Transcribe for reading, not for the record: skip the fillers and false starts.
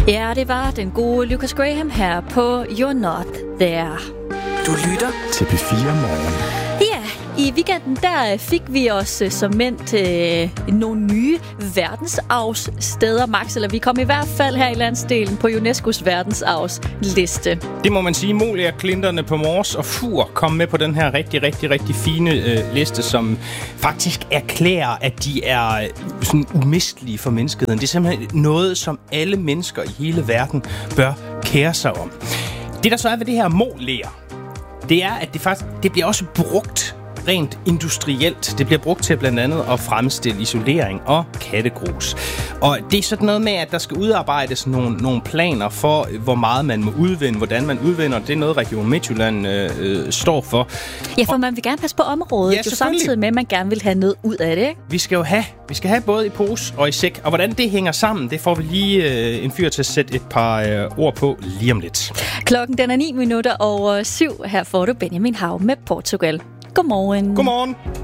Ja, det var den gode Lucas Graham her på You're Not There. Du lytter til P4 Morgen. Ja, i weekenden der fik vi os som mænd nogle nye verdensarvssteder, Max. Eller vi kom i hvert fald her i landsdelen på UNESCO's verdensarvsliste. Det må man sige. Molia, Klinterne på Mors og Fur kom med på den her rigtig fine liste, som faktisk erklærer, at de er sådan umistelige for menneskeheden. Det er simpelthen noget, som alle mennesker i hele verden bør kære sig om. Det, der så er ved det her moler, det er, at det bliver også brugt rent industrielt. Det bliver brugt til blandt andet at fremstille isolering og kattegrus. Og det er sådan noget med, at der skal udarbejdes nogle planer for, hvor meget man må udvinde, hvordan man udvinder. Det er noget, Region Midtjylland står for. Ja, for man vil gerne passe på området, jo samtidig med, at man gerne vil have noget ud af det, ikke? Vi skal have både i pose og i sæk. Og hvordan det hænger sammen, det får vi lige en fyr til at sætte et par ord på lige om lidt. Klokken den er 7:09. Her får du Benjamin Hav med Portugal. Godmorgen. Godmorgen.